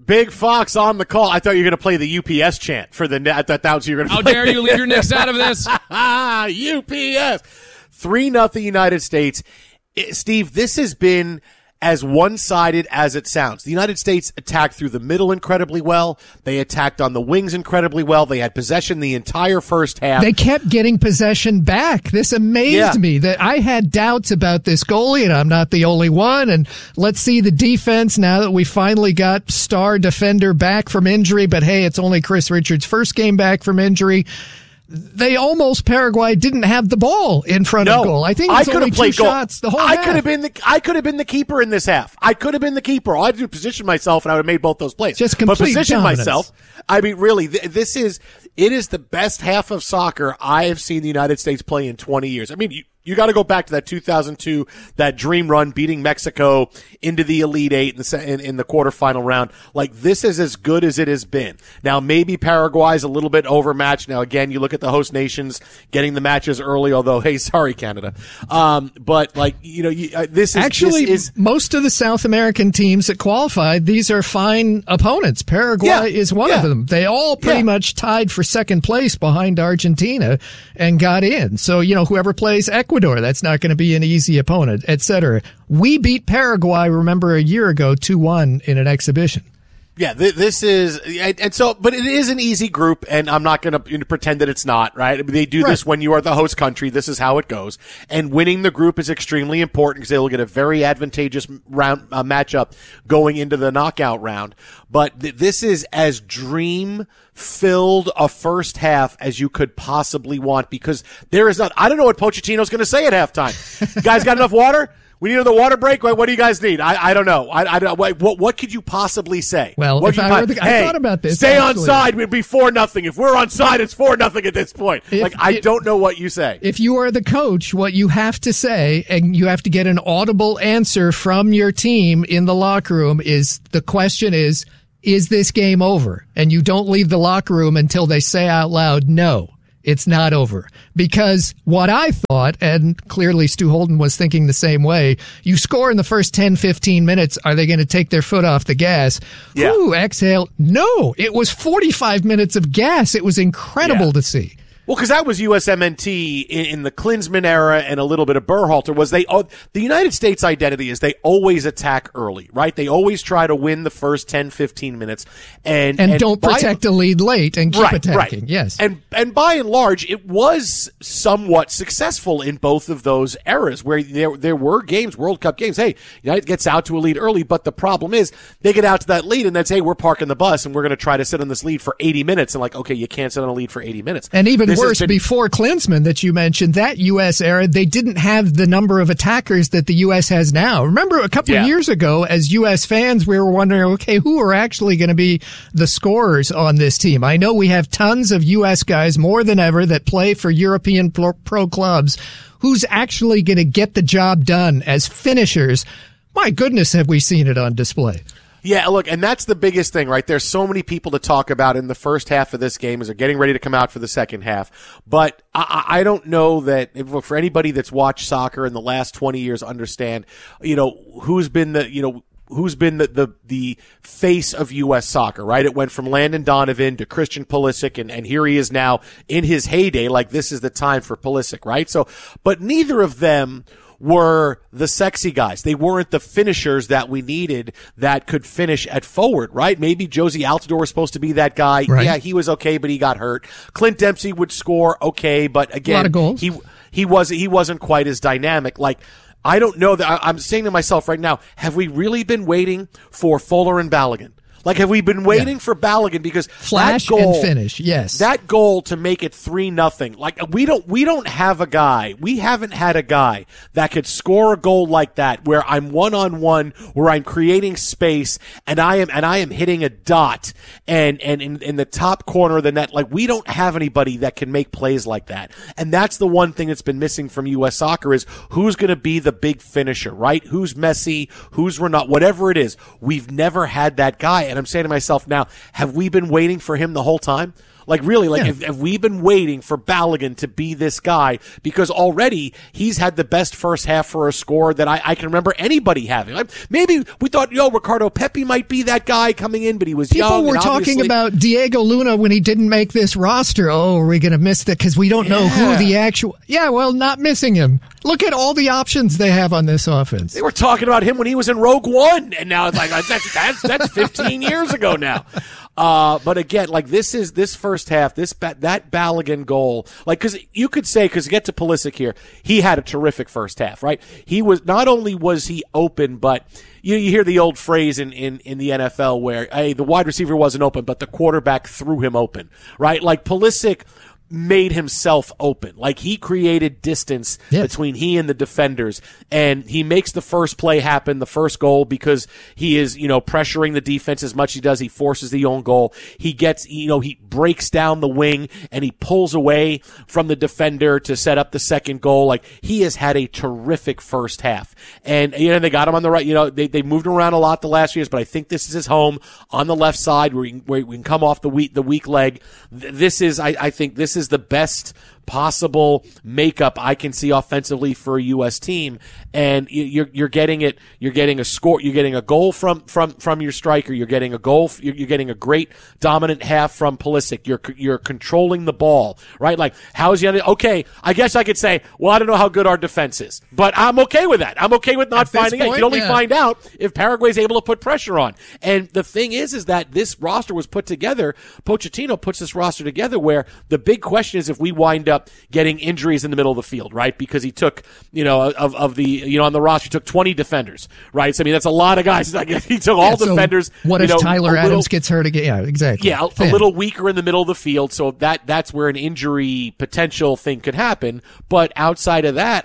Big Fox on the call. I thought you were going to play the UPS chant for the net. I thought that was you were going to How dare you leave your Knicks out of this? UPS. 3-0 United States. Steve, this has been as one-sided as it sounds. The United States attacked through the middle incredibly well. They attacked on the wings incredibly well. They had possession the entire first half. They kept getting possession back. This amazed me that I had doubts about this goalie, and I'm not the only one. And let's see the defense now that we finally got star defender back from injury. But hey, it's only Chris Richards' first game back from injury. Paraguay didn't have the ball in front of goal. I think it's only two shots the whole half. I could have been the keeper in this half. I could have been the keeper. All I had to do was position myself, and I would have made both those plays. Just complete dominance. Myself. I mean, really, it is the best half of soccer I have seen the United States play in 20 years. I mean, you got to go back to that 2002, that dream run, beating Mexico into the Elite Eight in the quarterfinal round. Like, this is as good as it has been. Now, maybe Paraguay's a little bit overmatched. Now, again, you look at the host nations getting the matches early, although, hey, sorry, Canada. But, like, this is most of the South American teams that qualified, these are fine opponents. Paraguay is one of them. They all pretty much tied for second place behind Argentina and got in. So, whoever plays Ecuador, that's not going to be an easy opponent, etc. We beat Paraguay, remember, a year ago, 2-1 in an exhibition. Yeah, this is, and so, but it is an easy group, and I'm not going to pretend that it's not, right? They do this when you are the host country. This is how it goes. And winning the group is extremely important because they will get a very advantageous round matchup going into the knockout round. But this is as dream-filled a first half as you could possibly want because there is not, I don't know what Pochettino's going to say at halftime. You guys got enough water? We need another water break. What do you guys need? I don't know. I don't. What could you possibly say? Well, I thought about this. Stay on side. We'd be 4-0. If we're on side, it's 4-0 at this point. I don't know what you say. If you are the coach, what you have to say, and you have to get an audible answer from your team in the locker room, is the question is this game over? And you don't leave the locker room until they say out loud, no. It's not over. Because what I thought, and clearly Stu Holden was thinking the same way, you score in the first 10, 15 minutes, are they going to take their foot off the gas? Yeah. Ooh, exhale. No, it was 45 minutes of gas. It was incredible to see. Well, because that was USMNT in the Klinsmann era and a little bit of Berhalter the United States identity is they always attack early, right? They always try to win the first 10, 15 minutes and don't protect a lead late and keep attacking. Right. Yes. And by and large, it was somewhat successful in both of those eras where there were games, World Cup games. Hey, United gets out to a lead early, but the problem is they get out to that lead and then say, hey, we're parking the bus and we're going to try to sit on this lead for 80 minutes. And like, okay, you can't sit on a lead for 80 minutes. And even worse, before Klinsmann that you mentioned, that U.S. era, they didn't have the number of attackers that the U.S. has now. Remember a couple of years ago, as U.S. fans, we were wondering, okay, who are actually going to be the scorers on this team? I know we have tons of U.S. guys, more than ever, that play for European pro clubs. Who's actually going to get the job done as finishers? My goodness, have we seen it on display. Yeah, look, and that's the biggest thing, right? There's so many people to talk about in the first half of this game as they're getting ready to come out for the second half. But I don't know that for anybody that's watched soccer in the last 20 years understand, who's been the face of U.S. soccer, right? It went from Landon Donovan to Christian Pulisic, and here he is now in his heyday, like this is the time for Pulisic, right? So, but neither of them were the sexy guys. They weren't the finishers that we needed that could finish at forward, right? Maybe Josie Altidore was supposed to be that guy. Right. Yeah, he was okay, but he got hurt. Clint Dempsey would score okay, but again, a lot of goals. he wasn't quite as dynamic. Like, I don't know that I'm saying to myself right now, have we really been waiting for Fuller and Balogun? Like, have we been waiting for Balogun? Because flash that goal, and finish, yes. That goal to make it 3-0. Like, we don't have a guy. We haven't had a guy that could score a goal like that where I'm one-on-one, where I'm creating space and I am hitting a dot and in the top corner of the net. Like, we don't have anybody that can make plays like that. And that's the one thing that's been missing from U.S. soccer is who's going to be the big finisher, right? Who's Messi? Who's Ronaldo? Whatever it is, we've never had that guy. And I'm saying to myself now, have we been waiting for him the whole time? Like really, like if we've been waiting for Balogun to be this guy, because already he's had the best first half for a score that I can remember anybody having. Like maybe we thought, Ricardo Pepi might be that guy coming in, but he was young. People were talking about Diego Luna when he didn't make this roster. Oh, are we going to miss that because we don't know who the actual... Yeah, well, not missing him. Look at all the options they have on this offense. They were talking about him when he was in Rogue One, and now it's like that's 15 years ago now. But again, like this first half, that Balogun goal, like, cause you could say, cause get to Pulisic here, he had a terrific first half, right? He was, not only was he open, but you hear the old phrase in the NFL where, hey, the wide receiver wasn't open, but the quarterback threw him open, right? Like Pulisic made himself open. Like he created distance between he and the defenders, and he makes the first play happen, the first goal, because he is, pressuring the defense as much as he does. He forces the own goal. He gets, he breaks down the wing and he pulls away from the defender to set up the second goal. Like he has had a terrific first half, and they got him on the right. They moved him around a lot the last years, but I think this is his home on the left side where we can come off the weak leg. I think this is the best possible makeup I can see offensively for a U.S. team, and you're getting it. You're getting a score. You're getting a goal from your striker. You're getting a goal. You're getting a great dominant half from Pulisic. You're controlling the ball, right? Like how's the other? Okay, I guess I could say, well, I don't know how good our defense is, but I'm okay with that. I'm okay with not finding out. You can only find out if Paraguay's able to put pressure on. And the thing is that this roster was put together. Pochettino puts this roster together where the big question is if we wind up getting injuries in the middle of the field, right? Because he took, of the, on the roster, he took 20 defenders, right? So, I mean, that's a lot of guys. He took all defenders. What if Tyler Adams gets hurt again? Yeah, exactly. Yeah, a little weaker in the middle of the field. So that's where an injury potential thing could happen. But outside of that,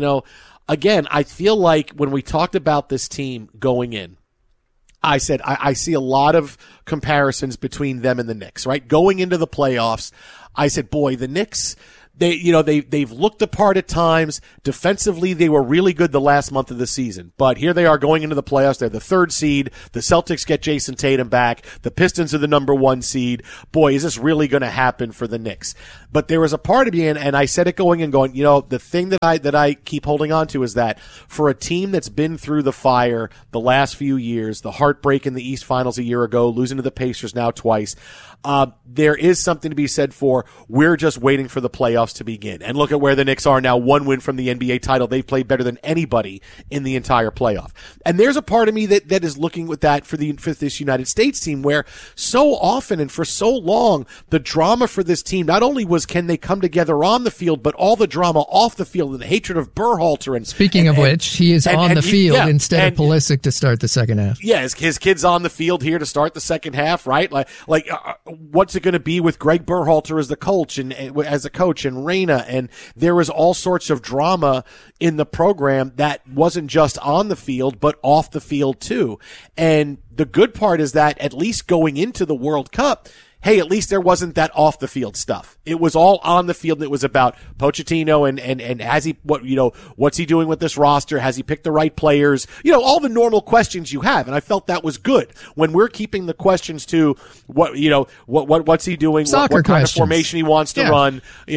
again, I feel like when we talked about this team going in, I said I see a lot of comparisons between them and the Knicks, right? Going into the playoffs, I said, boy, the Knicks, they've looked apart at times. Defensively, they were really good the last month of the season. But here they are going into the playoffs. They're the 3rd seed. The Celtics get Jason Tatum back. The Pistons are the number 1 seed. Boy, is this really going to happen for the Knicks? But there was a part of me, and I said it going, the thing that I keep holding on to is that for a team that's been through the fire the last few years, the heartbreak in the East Finals a year ago, losing to the Pacers now twice, there is something to be said for we're just waiting for the playoffs to begin. And look at where the Knicks are now, 1 win from the NBA title. They've played better than anybody in the entire playoff. And there's a part of me that is looking with that for this United States team where so often and for so long, the drama for this team not only was can they come together on the field, but all the drama off the field and the hatred of Berhalter. And speaking of which, he is on the field instead of Pulisic to start the second half. Yeah, his kid's on the field here to start the second half, right? Like what's it going to be with Greg Berhalter as the coach and as a coach and Reyna? And there was all sorts of drama in the program that wasn't just on the field, but off the field too. And the good part is that at least going into the World Cup, hey, at least there wasn't that off the field stuff. It was all on the field, and it was about Pochettino and has he what's he doing with this roster? Has he picked the right players? All the normal questions you have, and I felt that was good when we're keeping the questions to what's he doing? What kind of formation he wants to run?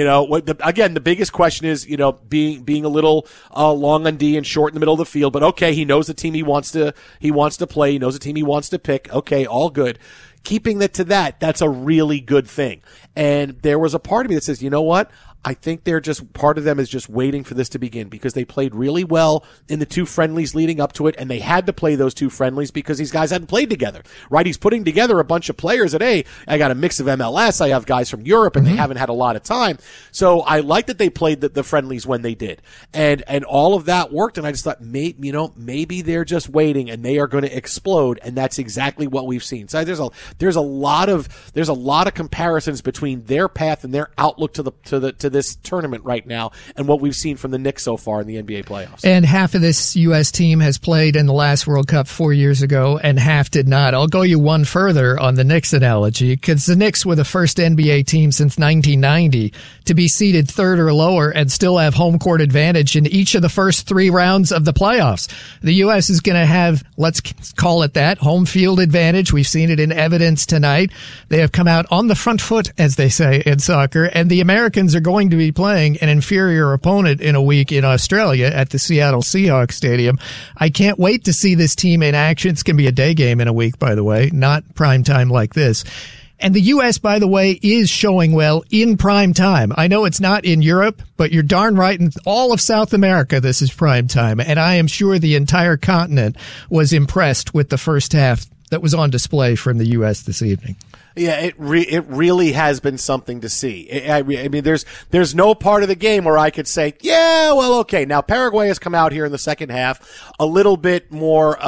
The biggest question is being a little long on D and short in the middle of the field, but okay, he knows the team he wants to play. He knows the team he wants to pick. Okay, all good. Keeping it to that's a really good thing. And there was a part of me that says, you know what? I think part of them is just waiting for this to begin because they played really well in the 2 friendlies leading up to it, and they had to play those 2 friendlies because these guys hadn't played together, right? He's putting together a bunch of players that, hey, I got a mix of MLS, I have guys from Europe, and they haven't had a lot of time. So I like that they played the friendlies when they did. And all of that worked, and I just thought, maybe they're just waiting and they are going to explode, and that's exactly what we've seen. So there's a lot of comparisons between their path and their outlook to this tournament right now and what we've seen from the Knicks so far in the NBA playoffs. And half of this U.S. team has played in the last World Cup 4 years ago, and half did not. I'll go you one further on the Knicks analogy, because the Knicks were the first NBA team since 1990 to be seeded third or lower and still have home court advantage in each of the first 3 rounds of the playoffs. The U.S. is going to have, let's call it that, home field advantage. We've seen it in evidence tonight. They have come out on the front foot, as they say in soccer, and the Americans are going to be playing an inferior opponent in a week in Australia at the Seattle Seahawks Stadium. I can't wait to see this team in action. It's going to be a day game in a week, by the way, not prime time like this. And the U.S., by the way, is showing well in prime time. I know it's not in Europe, but you're darn right. In all of South America, this is prime time. And I am sure the entire continent was impressed with the first half that was on display from the U.S. this evening. Yeah, it really has been something to see. I mean, there's no part of the game where I could say, yeah, well, okay. Now Paraguay has come out here in the second half, a little bit more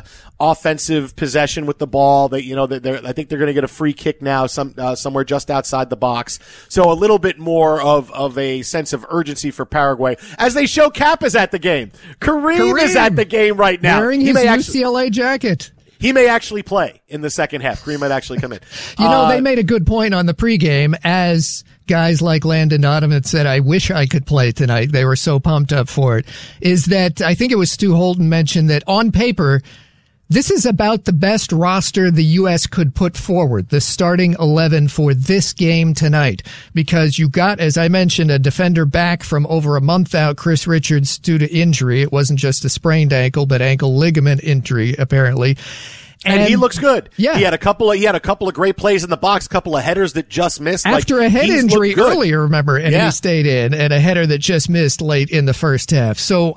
offensive possession with the ball. That I think they're going to get a free kick now, somewhere just outside the box. So a little bit more of a sense of urgency for Paraguay as they show Kappa's at the game. Kareem is at the game right now. Wearing his UCLA jacket. He may actually play in the second half. Kareem might actually come in. They made a good point on the pregame, as guys like Landon Donovan said, I wish I could play tonight. They were so pumped up for it. Is that I think it was Stu Holden mentioned that on paper, this is about the best roster the U.S. could put forward, the starting 11 for this game tonight, because you got, as I mentioned, a defender back from over a month out, Chris Richards, due to injury. It wasn't just a sprained ankle, but ankle ligament injury, apparently. And he looks good. Yeah. He had a couple of great plays in the box, a couple of headers that just missed. After a head injury earlier, remember, and he stayed in, and a header that just missed late in the first half. So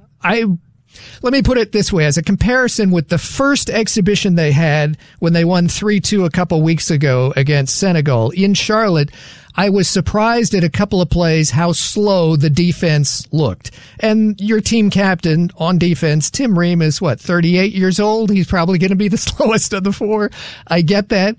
let me put it this way. As a comparison with the first exhibition they had when they won 3-2 a couple weeks ago against Senegal in Charlotte, I was surprised at a couple of plays how slow the defense looked. And your team captain on defense, Tim Ream, is 38 years old? He's probably going to be the slowest of the 4. I get that.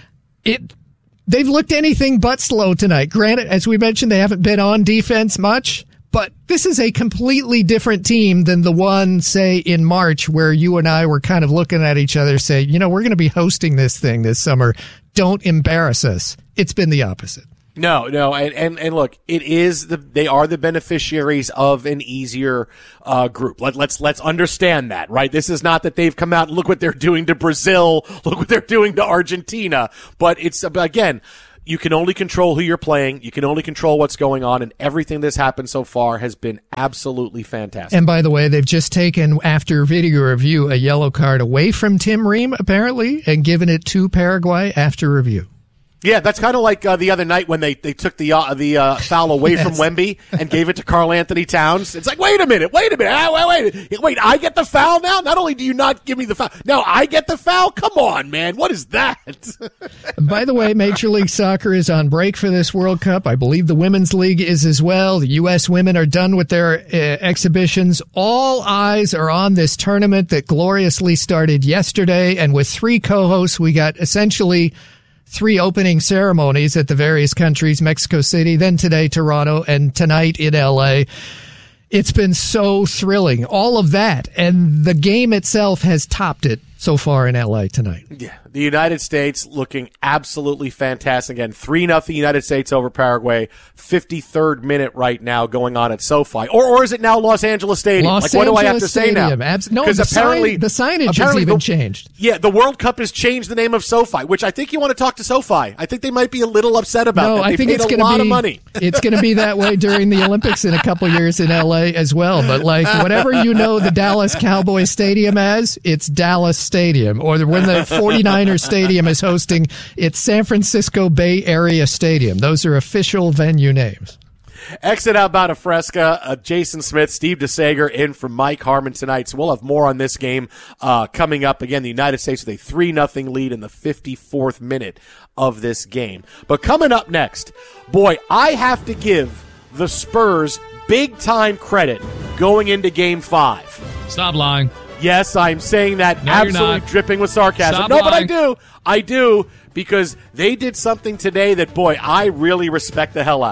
They've looked anything but slow tonight. Granted, as we mentioned, they haven't been on defense much. But this is a completely different team than the one, say, in March, where you and I were kind of looking at each other, say, we're going to be hosting this thing this summer. Don't embarrass us. It's been the opposite. No, and look, they are the beneficiaries of an easier group. Let's understand that, right? This is not that they've come out and look what they're doing to Brazil, look what they're doing to Argentina, but it's again. You can only control who you're playing. You can only control what's going on, and everything that's happened so far has been absolutely fantastic. And by the way, they've just taken, after video review, a yellow card away from Tim Ream, apparently, and given it to Paraguay after review. Yeah, that's kind of like the other night when they took the foul away from Wemby and gave it to Karl Anthony Towns. It's like, wait a minute. Wait, I get the foul now? Not only do you not give me the foul, now I get the foul? Come on, man. What is that? By the way, Major League Soccer is on break for this World Cup. I believe the Women's League is as well. The U.S. women are done with their exhibitions. All eyes are on this tournament that gloriously started yesterday, and with 3 co-hosts, we got essentially 3 opening ceremonies at the various countries, Mexico City, then today Toronto, and tonight in LA. It's been so thrilling, all of that, and the game itself has topped it so far in LA tonight. Yeah, the United States looking absolutely fantastic. Again, 3-0 United States over Paraguay. 53rd minute right now going on at SoFi. Or is it now Los Angeles Stadium? What do I have to say now? No, apparently the signage has even changed. Yeah, the World Cup has changed the name of SoFi, which I think you want to talk to SoFi. I think they might be a little upset about that. I think it's going to be a lot of money. It's going to be that way during the Olympics in a couple years in LA as well. But whatever the Dallas Cowboys Stadium as, it's Dallas Stadium. Or when the 49ers Stadium is hosting, it's San Francisco Bay Area Stadium. Those are official venue names. Exit out about a Fresca. Jason Smith, Steve DeSager in for Mike Harmon tonight. So we'll have more on this game coming up. Again, the United States with a 3-0 lead in the 54th minute of this game. But coming up next, boy, I have to give the Spurs big-time credit going into Game 5. Stop lying. Yes, I'm saying that no, absolutely dripping with sarcasm. Stop no, lying. But I do, because they did something today that, boy, I really respect the hell out of.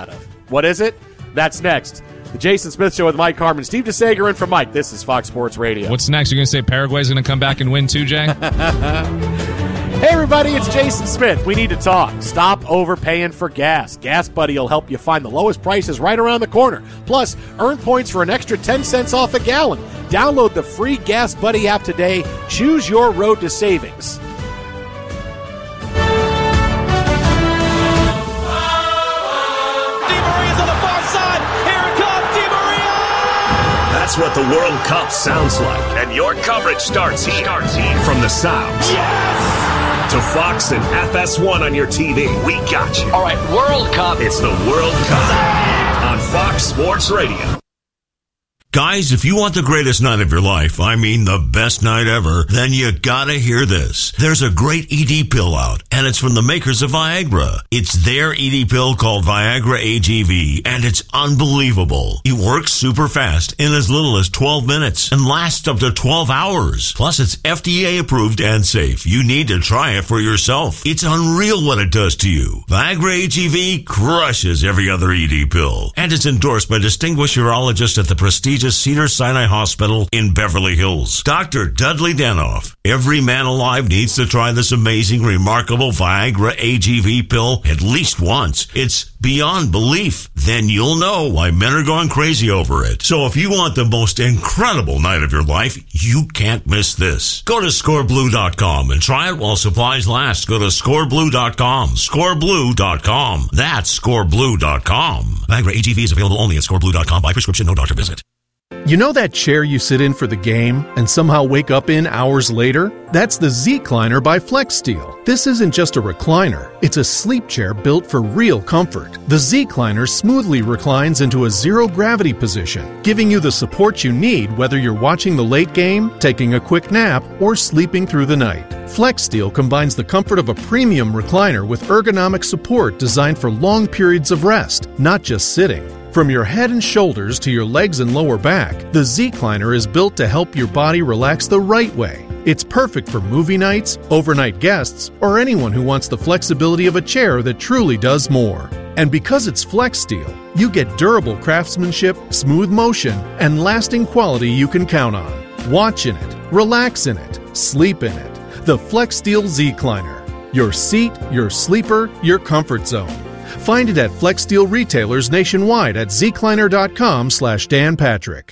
What is it? That's next. The Jason Smith Show with Mike Harmon. Steve DeSager in for Mike. This is Fox Sports Radio. What's next? You're going to say Paraguay's going to come back and win too, Jay? Hey, everybody, it's Jason Smith. We need to talk. Stop overpaying for gas. Gas Buddy will help you find the lowest prices right around the corner. Plus, earn points for an extra 10 cents off a gallon. Download the free Gas Buddy app today. Choose your road to savings. That's what the World Cup sounds like. And your coverage starts here. From the sounds. Yes! To Fox and FS1 on your TV. We got you. All right, World Cup. It's the World Cup on Fox Sports Radio. Guys, if you want the greatest night of your life, I mean the best night ever, then you gotta hear this. There's a great ED pill out, and it's from the makers of Viagra. It's their ED pill called Viagra AGV, and it's unbelievable. It works super fast in as little as 12 minutes and lasts up to 12 hours. Plus, it's FDA approved and safe. You need to try it for yourself. It's unreal what it does to you. Viagra AGV crushes every other ED pill, and it's endorsed by distinguished urologists at the prestigious Cedars-Sinai Hospital in Beverly Hills. Dr. Dudley Danoff. Every man alive needs to try this amazing, remarkable Viagra AGV pill at least once. It's beyond belief. Then you'll know why men are going crazy over it. So if you want the most incredible night of your life, you can't miss this. Go to scoreblue.com and try it while supplies last. Go to scoreblue.com. Scoreblue.com. That's scoreblue.com. Viagra AGV is available only at scoreblue.com by prescription, no doctor visit. You know that chair you sit in for the game and somehow wake up in hours later? That's the Z-Cliner by FlexSteel. This isn't just a recliner. It's a sleep chair built for real comfort. The Z-Cliner smoothly reclines into a zero-gravity position, giving you the support you need whether you're watching the late game, taking a quick nap, or sleeping through the night. FlexSteel combines the comfort of a premium recliner with ergonomic support designed for long periods of rest, not just sitting. From your head and shoulders to your legs and lower back, the Z-Cliner is built to help your body relax the right way. It's perfect for movie nights, overnight guests, or anyone who wants the flexibility of a chair that truly does more. And because it's FlexSteel, you get durable craftsmanship, smooth motion, and lasting quality you can count on. Watch in it, relax in it, sleep in it. The FlexSteel Z-Cliner. Your seat, your sleeper, your comfort zone. Find it at FlexSteel retailers nationwide at zcliner.com/Dan Patrick.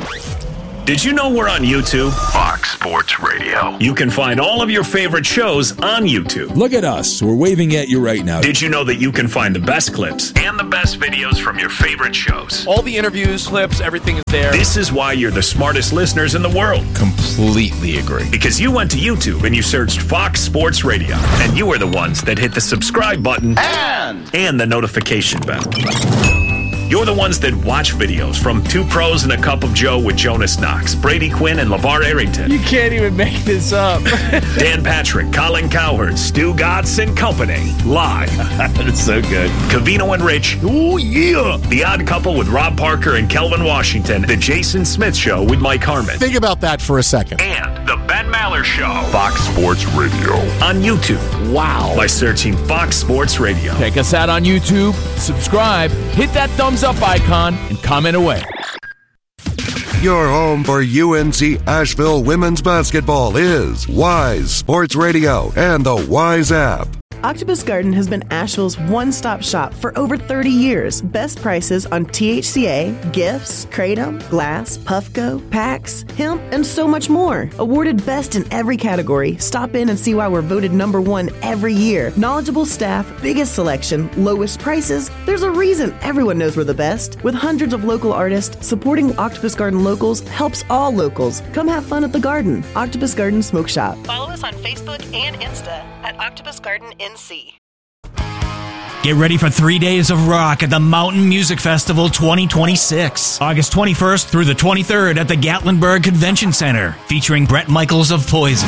Did you know we're on YouTube? Fox Sports Radio. You can find all of your favorite shows on YouTube. Look at us. We're waving at you right now. Did you know that you can find the best clips and the best videos from your favorite shows? All the interviews, clips, everything is there. This is why you're the smartest listeners in the world. Completely agree. Because you went to YouTube and you searched Fox Sports Radio. And you are the ones that hit the subscribe button and the notification bell. You're the ones that watch videos from Two Pros and a Cup of Joe with Jonas Knox, Brady Quinn, and LeVar Arrington. You can't even make this up. Dan Patrick, Colin Cowherd, Stu Gatz, and company. Live. That's so good. Covino and Rich. Oh, yeah. The Odd Couple with Rob Parker and Kelvin Washington. The Jason Smith Show with Mike Harmon. Think about that for a second. And The Ben Maller Show. Fox Sports Radio. On YouTube. Wow. By searching Fox Sports Radio. Check us out on YouTube. Subscribe. Hit that thumbs up icon and comment away. Your home for UNC Asheville women's basketball is Wise Sports Radio and the Wise app. Octopus Garden has been Asheville's one-stop shop for over 30 years. Best prices on THCA, gifts, Kratom, glass, Puffco, packs, hemp, and so much more. Awarded best in every category. Stop in and see why we're voted #1 every year. Knowledgeable staff, biggest selection, lowest prices. There's a reason everyone knows we're the best. With hundreds of local artists, supporting Octopus Garden locals helps all locals. Come have fun at the garden. Octopus Garden Smoke Shop. Follow us on Facebook and Insta at Octopus Garden NC. Get ready for 3 days of rock at the Mountain Music Festival 2026. August 21st through the 23rd at the Gatlinburg Convention Center, featuring Bret Michaels of Poison.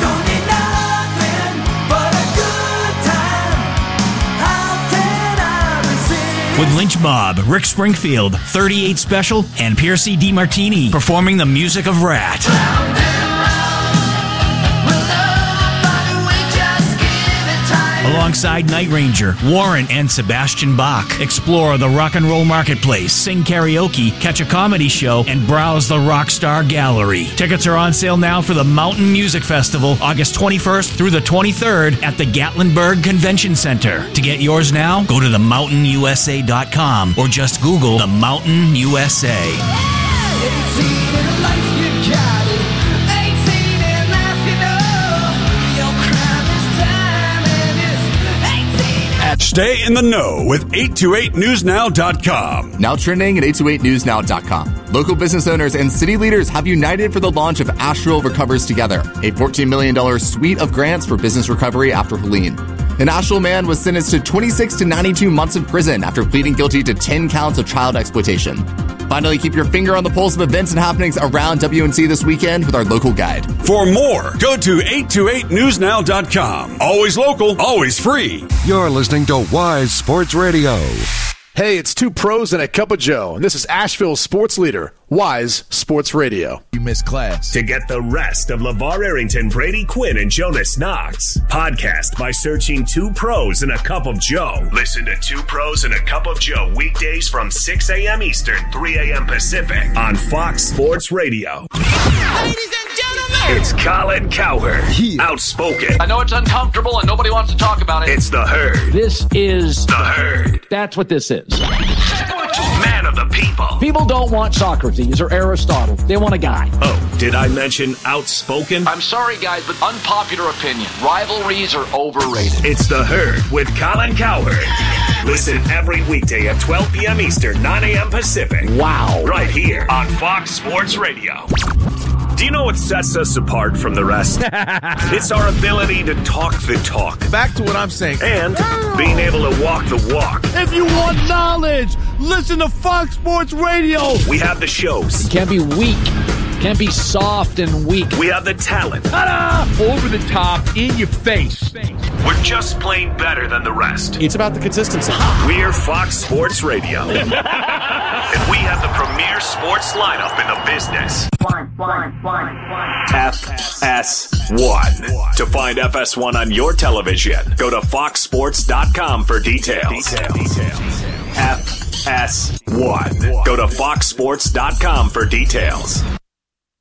With Lynch Mob, Rick Springfield, 38 Special, and Piercy DiMartini performing the music of Rat. alongside Night Ranger, Warren, and Sebastian Bach. Explore the rock and roll marketplace, sing karaoke, catch a comedy show, and browse the Rockstar Gallery. Tickets are on sale now for the Mountain Music Festival, August 21st through the 23rd at the Gatlinburg Convention Center. To get yours now, go to themountainusa.com or just Google The Mountain USA. Stay in the know with 828newsnow.com. Now trending at 828newsnow.com. Local business owners and city leaders have united for the launch of Asheville Recovers Together, a $14 million suite of grants for business recovery after Helene. An Asheville man was sentenced to 26 to 92 months in prison after pleading guilty to 10 counts of child exploitation. Finally, keep your finger on the pulse of events and happenings around WNC this weekend with our local guide. For more, go to 828newsnow.com. Always local, always free. You're listening to Wise Sports Radio. Hey, it's two pros and a cup of Joe, and this is Asheville's sports leader, Wise Sports Radio. You missed class. To get the rest of LeVar Arrington, Brady Quinn, and Jonas Knox, podcast by searching Two Pros and a Cup of Joe. Listen to Two Pros and a Cup of Joe weekdays from 6 a.m. Eastern, 3 a.m. Pacific on Fox Sports Radio. Ladies and gentlemen, it's Colin Cowherd, outspoken. I know it's uncomfortable and nobody wants to talk about it. It's The Herd. This is The Herd. That's what this is. Man of the people. People don't want Socrates or Aristotle. They want a guy. Oh, did I mention outspoken? I'm sorry, guys, but unpopular opinion. Rivalries are overrated. It's The Herd with Colin Cowherd. Listen every weekday at 12 p.m. Eastern, 9 a.m. Pacific. Wow. Right here on Fox Sports Radio. Do you know what sets us apart from the rest? It's our ability to talk the talk. Back to what I'm saying. And being able to walk the walk. If you want knowledge, listen to Fox Sports Radio. We have the shows. You can't be weak. Can't be soft and weak. We have the talent. Ta-da! Over the top, in your face. We're just plain better than the rest. It's about the consistency. We're Fox Sports Radio. And we have the premier sports lineup in the business. FS1. To find FS1 on your television, go to foxsports.com for details. FS1. Go to foxsports.com for details.